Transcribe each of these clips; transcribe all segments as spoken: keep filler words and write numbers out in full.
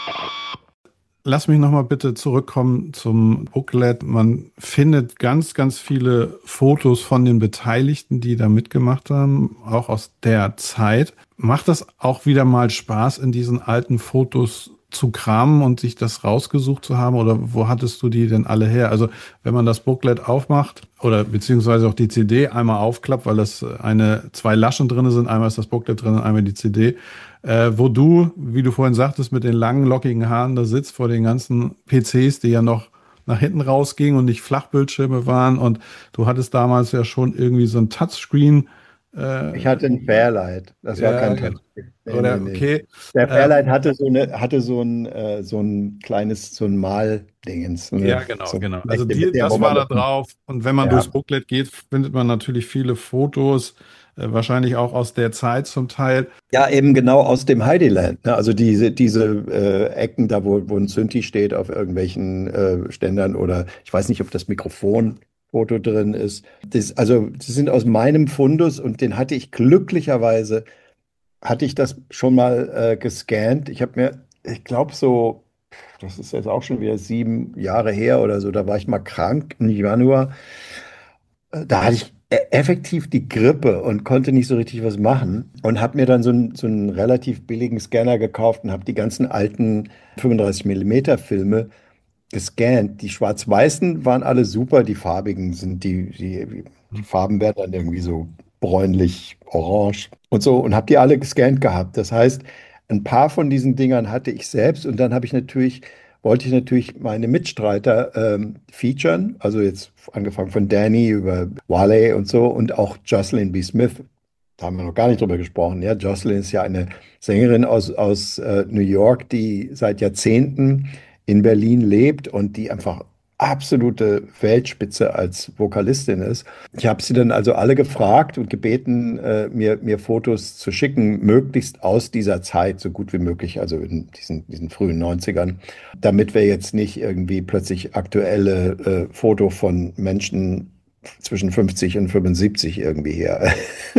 Lass mich nochmal bitte zurückkommen zum Booklet. Man findet ganz, ganz viele Fotos von den Beteiligten, die da mitgemacht haben, auch aus der Zeit. Macht das auch wieder mal Spaß, in diesen alten Fotos zu kramen und sich das rausgesucht zu haben? Oder wo hattest du die denn alle her? Also wenn man das Booklet aufmacht oder beziehungsweise auch die C D einmal aufklappt, weil das eine, zwei Laschen drin sind, einmal ist das Booklet drin und einmal die C D, äh, wo du, wie du vorhin sagtest, mit den langen, lockigen Haaren da sitzt vor den ganzen P Cs, die ja noch nach hinten rausgingen und nicht Flachbildschirme waren. Und du hattest damals ja schon irgendwie so ein Touchscreen. Äh, Ich hatte ein Fairlight. Das war ja, kein genau. Touchscreen. Nee, nee, Oder nee. okay. Der Fairlight Ähm, hatte so eine, hatte so ein, äh, so ein kleines, so ein Mal-Dingens, so eine, ja, genau, so eine genau. Also Fläche, mit die, der, wo das war man da das, drauf. Und wenn man durchs ja, Booklet geht, findet man natürlich viele Fotos, äh, wahrscheinlich auch aus der Zeit zum Teil. ja, eben genau aus dem Heideland. Ne? Also diese, diese äh, Ecken, da wo, wo ein Synthi steht auf irgendwelchen äh, Ständern oder ich weiß nicht, ob das Mikrofonfoto drin ist. Das, also das sind aus meinem Fundus und den hatte ich glücklicherweise, hatte ich das schon mal äh, gescannt. Ich habe mir, ich glaube so, das ist jetzt auch schon wieder sieben Jahre her oder so, da war ich mal krank im Januar. Äh, Da hatte ich e- effektiv die Grippe und konnte nicht so richtig was machen und habe mir dann so einen, so einen relativ billigen Scanner gekauft und habe die ganzen alten fünfunddreißig Millimeter Filme gescannt. Die schwarz-weißen waren alle super, die farbigen sind die, die, die Farben werden dann irgendwie so bräunlich, orange und so und habe die alle gescannt gehabt. Das heißt, ein paar von diesen Dingern hatte ich selbst und dann habe ich natürlich, wollte ich natürlich meine Mitstreiter ähm, featuren, also jetzt angefangen von Danny über Wale und so und auch Jocelyn B. Smith. Da haben wir noch gar nicht drüber gesprochen. Ja, Jocelyn ist ja eine Sängerin aus, aus äh, New York, die seit Jahrzehnten in Berlin lebt und die einfach absolute Weltspitze als Vokalistin ist. Ich habe sie dann also alle gefragt und gebeten, äh, mir, mir Fotos zu schicken, möglichst aus dieser Zeit, so gut wie möglich, also in diesen, diesen frühen Neunzigern, damit wir jetzt nicht irgendwie plötzlich aktuelle äh, Foto von Menschen zwischen fünfzig und fünfundsiebzig irgendwie her,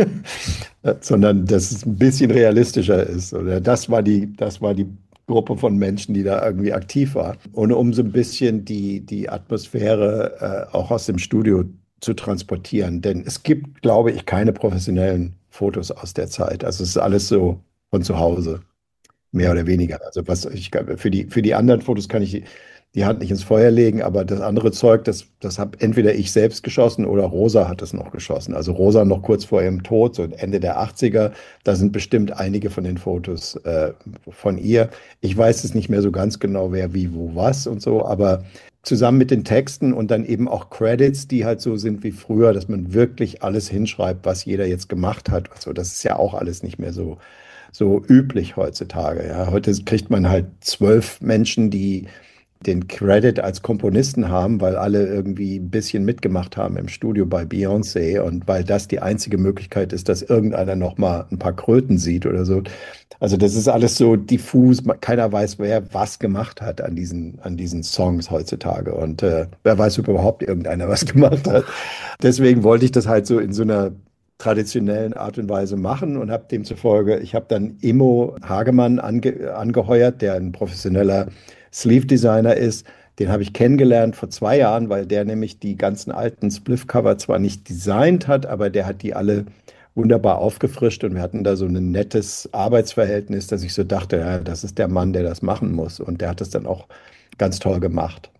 sondern dass es ein bisschen realistischer ist. Oder das war die, das war die Gruppe von Menschen, die da irgendwie aktiv war. Und um so ein bisschen die, die Atmosphäre äh, auch aus dem Studio zu transportieren. Denn es gibt, glaube ich, keine professionellen Fotos aus der Zeit. Also es ist alles so von zu Hause, mehr oder weniger. Also was ich für die, für die anderen Fotos kann ich die Hand nicht ins Feuer legen, aber das andere Zeug, das, das habe entweder ich selbst geschossen oder Rosa hat es noch geschossen. Also Rosa noch kurz vor ihrem Tod, so Ende der achtziger, da sind bestimmt einige von den Fotos äh, von ihr. Ich weiß es nicht mehr so ganz genau, wer wie, wo, was und so, aber zusammen mit den Texten und dann eben auch Credits, die halt so sind wie früher, dass man wirklich alles hinschreibt, was jeder jetzt gemacht hat. Also das ist ja auch alles nicht mehr so, so üblich heutzutage. Ja. Heute kriegt man halt zwölf Menschen, die den Credit als Komponisten haben, weil alle irgendwie ein bisschen mitgemacht haben im Studio bei Beyoncé und weil das die einzige Möglichkeit ist, dass irgendeiner noch mal ein paar Kröten sieht oder so. Also das ist alles so diffus. Keiner weiß, wer was gemacht hat an diesen, an diesen Songs heutzutage und äh, wer weiß, ob überhaupt irgendeiner was gemacht hat. Deswegen wollte ich das halt so in so einer traditionellen Art und Weise machen und habe demzufolge, ich habe dann Immo Hagemann ange, angeheuert, der ein professioneller Sleeve Designer ist. Den habe ich kennengelernt vor zwei Jahren, weil der nämlich die ganzen alten Spliff-Cover zwar nicht designt hat, aber der hat die alle wunderbar aufgefrischt und wir hatten da so ein nettes Arbeitsverhältnis, dass ich so dachte, ja, das ist der Mann, der das machen muss. Und der hat das dann auch ganz toll gemacht.